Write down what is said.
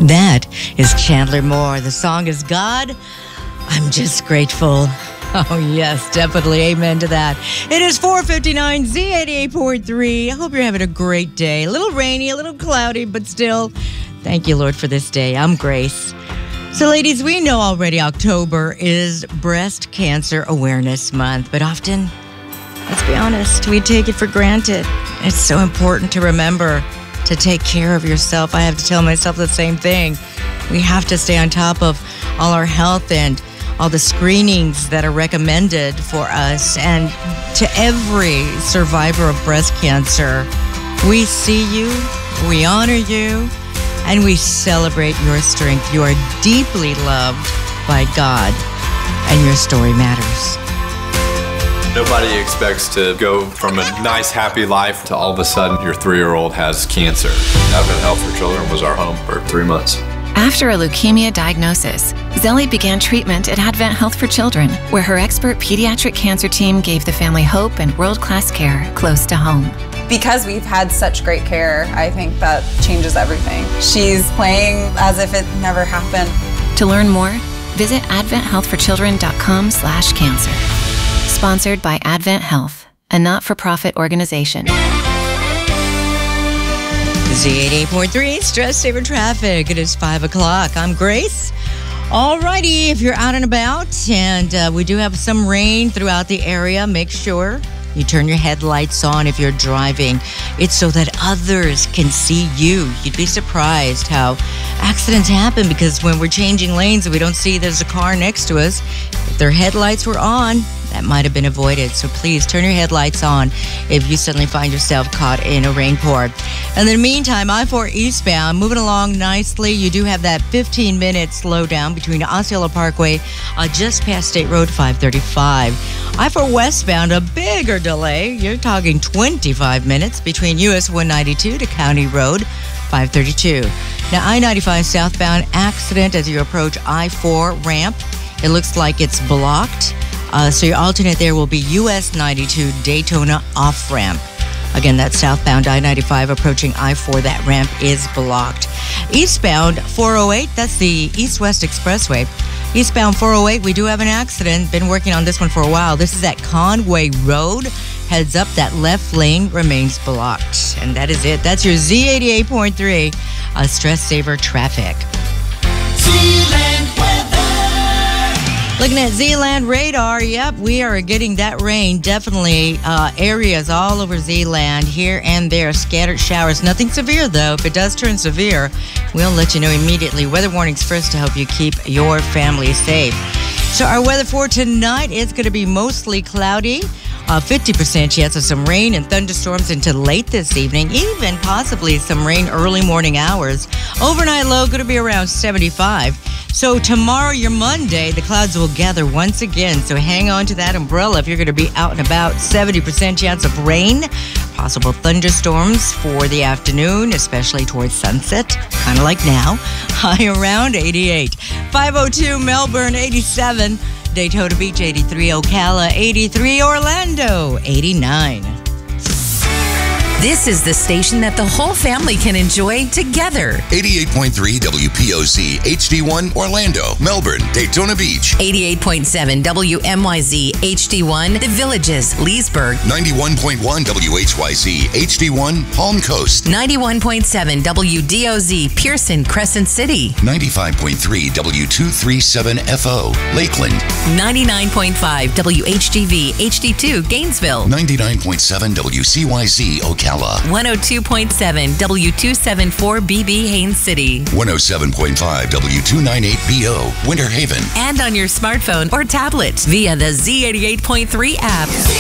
That is Chandler Moore. The song is God, I'm Just Grateful. Oh, yes, definitely. Amen to that. It is 4:59 Z88.3. I hope you're having a great day. A little rainy, a little cloudy, but still, thank you, Lord, for this day. I'm Grace. So, ladies, we know already October is Breast Cancer Awareness Month, but often, let's be honest, we take it for granted. It's so important to remember to take care of yourself. I have to tell myself the same thing. We have to stay on top of all our health and all the screenings that are recommended for us. And to every survivor of breast cancer, we see you, we honor you, and we celebrate your strength. You are deeply loved by God, and your story matters. Nobody expects to go from a nice, happy life to all of a sudden your 3-year-old has cancer. Advent Health for Children was our home for 3 months. After a leukemia diagnosis, Zelly began treatment at Advent Health for Children, where her expert pediatric cancer team gave the family hope and world-class care close to home. Because we've had such great care, I think that changes everything. She's playing as if it never happened. To learn more, visit adventhealthforchildren.com/cancer. Sponsored by Advent Health, a not-for-profit organization. Z88.3, Stress Saver Traffic. It is 5 o'clock. I'm Grace. Alrighty, if you're out and about, and we do have some rain throughout the area, make sure you turn your headlights on if you're driving. It's so that others can see you. You'd be surprised how accidents happen because when we're changing lanes and we don't see there's a car next to us, if their headlights were on, that might have been avoided. So please turn your headlights on if you suddenly find yourself caught in a rainpour. And in the meantime, I-4 eastbound, moving along nicely. You do have that 15-minute slowdown between Osceola Parkway just past State Road 535. I-4 westbound, a bigger delay. You're talking 25 minutes between US 192 to County Road 532. Now, I-95 southbound accident as you approach I-4 ramp. It looks like it's blocked. So your alternate there will be US 92 Daytona off-ramp. Again, that's southbound I-95 approaching I-4. That ramp is blocked. Eastbound 408, that's the East-West Expressway. Eastbound 408, we do have an accident. Been working on this one for a while. This is at Conway Road. Heads up, that left lane remains blocked. And that is it. That's your Z88.3 Stress Saver Traffic. Zealand weather. Looking at Zealand radar, yep, we are getting that rain. Definitely areas all over Zealand, here and there, scattered showers. Nothing severe, though. If it does turn severe, we'll let you know immediately. Weather warnings first to help you keep your family safe. So our weather for tonight is going to be mostly cloudy. 50% chance of some rain and thunderstorms into late this evening, even possibly some rain early morning hours. Overnight low going to be around 75. So tomorrow, your Monday, the clouds will gather once again. So hang on to that umbrella if you're going to be out and about. 70% chance of rain. Possible thunderstorms for the afternoon, especially towards sunset, kind of like now. High around 88. 502 Melbourne, 87. Daytona Beach, 83. Ocala, 83. Orlando, 89. This is the station that the whole family can enjoy together. 88.3 WPOZ HD1 Orlando, Melbourne, Daytona Beach. 88.7 WMYZ HD1 The Villages, Leesburg. 91.1 WHYZ HD1 Palm Coast. 91.7 WDOZ Pearson, Crescent City. 95.3 W237FO Lakeland. 99.5 WHGV HD2 Gainesville. 99.7 WCYZ Ocala. 102.7 W274BB Haines City. 107.5 W298BO Winter Haven. And on your smartphone or tablet via the Z88.3 app.